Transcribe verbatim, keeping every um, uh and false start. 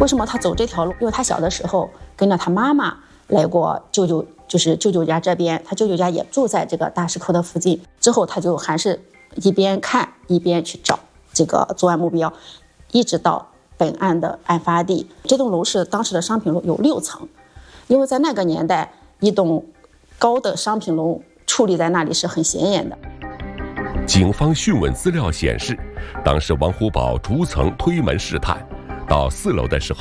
为什么他走这条路？因为他小的时候跟着他妈妈来过舅舅，就是舅舅家这边，他舅舅家也住在这个大石口的附近。之后他就还是一边看一边去找这个作案目标，一直到本案的案发地。这栋楼是当时的商品楼，有六层，因为在那个年代，一栋高的商品楼矗立在那里是很显眼的。 警方讯问资料显示，当时王虎宝逐层推门试探，到四楼的时候，